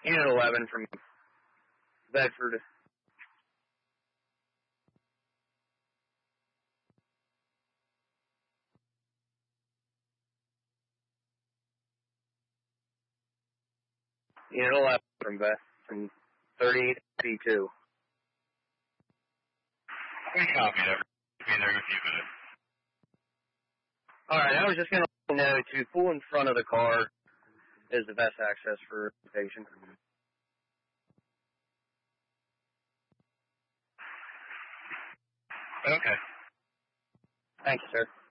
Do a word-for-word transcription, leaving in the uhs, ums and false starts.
Unit eleven from Bedford. Unit eleven from Bed from thirty-eight eighty-two. We copy that. Be there in a few minutes. Alright, I was just going to know to pull in front of the car is the best access for the patient. Okay. Thank you, sir.